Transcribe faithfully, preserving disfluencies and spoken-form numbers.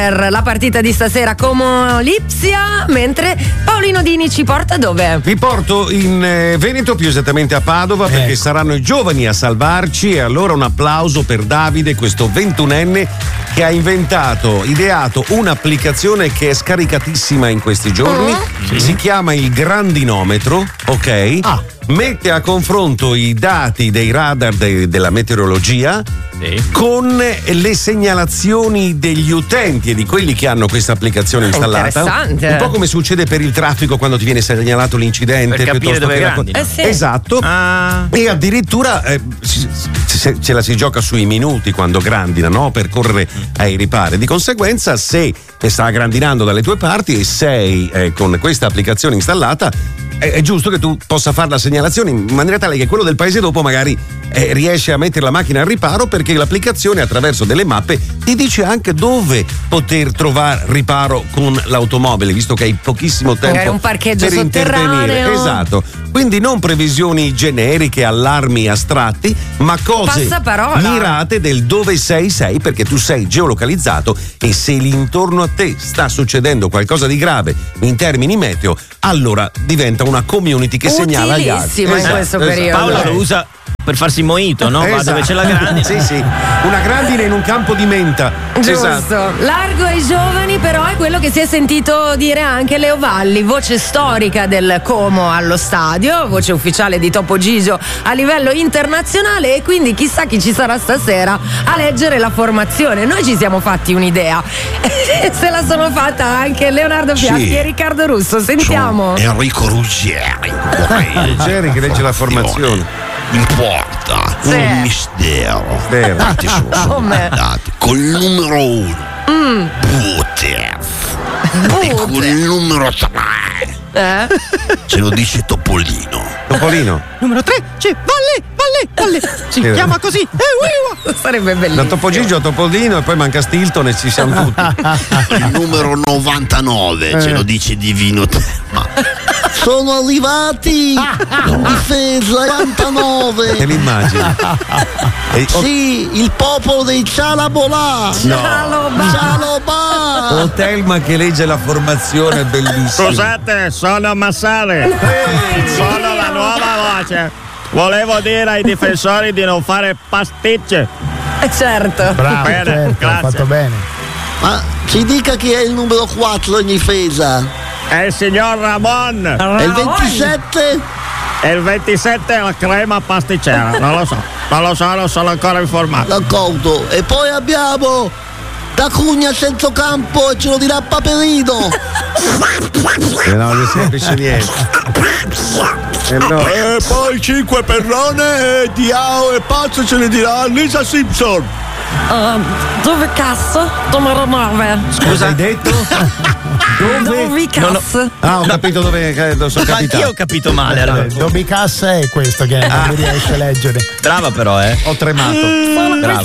La partita di stasera Como Lipsia, mentre Paolino Dini ci porta dove? Vi porto in eh, Veneto, più esattamente a Padova, Eh. perché saranno i giovani a salvarci. E allora un applauso per Davide, questo ventunenne che ha inventato, ideato un'applicazione che è scaricatissima in questi giorni. Mm. Si chiama il Grandinometro, ok? Ah. Mette a confronto i dati dei radar de- della meteorologia Sì. con le segnalazioni degli utenti e di quelli che hanno questa applicazione installata. Interessante. Un po' come succede per il traffico quando ti viene segnalato l'incidente, Per capire piuttosto dove che la grandina. Eh sì. Esatto. Ah. E addirittura eh, si- se- ce la si gioca sui minuti quando grandina, no? Per correre ai ripari. Di conseguenza, se sta grandinando dalle tue parti e sei eh, con questa applicazione installata, è, è giusto che tu possa fare la segnalazione in maniera tale che quello del paese dopo magari eh, riesce a mettere la macchina al riparo, perché l'applicazione attraverso delle mappe ti dice anche dove poter trovare riparo con l'automobile, visto che hai pochissimo tempo Magari un parcheggio per intervenire. sotterraneo. Esatto. Quindi non previsioni generiche, allarmi astratti, ma cose Passaparola. mirate del dove sei sei, perché tu sei geolocalizzato e se l'intorno a te sta succedendo qualcosa di grave in termini meteo, allora diventa una community che segnala gli altri. Utilissima in questo periodo. Paola lo usa per farsi mojito, no? Va Esatto. dove c'è la grandine. Sì, sì. Una grandine in un campo di menta. Giusto. Esatto. Largo ai giovani, però è quello che si è sentito dire anche Leo Valli, voce storica del Como allo stadio, voce ufficiale di Topo Gigio a livello internazionale, e quindi chissà chi ci sarà stasera a leggere la formazione. Noi ci siamo fatti un'idea. Se la sono fatta anche Leonardo Piatti Sì. e Riccardo Russo. Sentiamo. Sono Enrico Ruggieri. Ruggeri che legge la formazione. In porta, Sì. un mistero. Vero. Dati sono, sono Come? mandati. Col numero uno, Mm. Butev. E con il numero tre, Eh? ce lo dice Topolino. Topolino. Numero tre c'è Valle, Valle, Valle. Si Sì. chiama così. Eh, uiua. Sarebbe Da bellissimo. Topo Gigio a Topolino e poi manca Stilton e ci siamo tutti. Il numero novantanove, ce lo dice Divino Terma. Sono arrivati in difesa Te novantanove. l'immagini? E- Sì, il popolo dei Cialabolà. Cialoba. Cialobà. O Telma che legge la formazione, è bellissimo. Scusate, sono Massale. Sono la nuova voce. Volevo dire ai difensori di non fare pasticce. Eh, certo. Bravo, Bene, certo, ha grazie. fatto bene. Ma ci dica chi è il numero quattro in difesa. È il signor Ramon. E il ventisette? E il ventisette è la crema pasticcera. Non lo so. Non lo so, non sono ancora informato. D'accordo. E poi abbiamo da Cugna a centrocampo e ce lo dirà Paperino. Eh no, non si capisce niente. Eh no. E poi cinque Perrone e Diao e Pazzo ce ne dirà Lisa Simpson. Uh, dove cazzo? Numero nove. Cosa hai detto? Dove? Dove cazzo? Ah, ho capito dove eh, dove sono Ma anch'io ho capitato. capito male. Allora. Dobby Cassa è questo che non riesce a leggere. Brava però, eh. Ho tremato. Sono Bravo.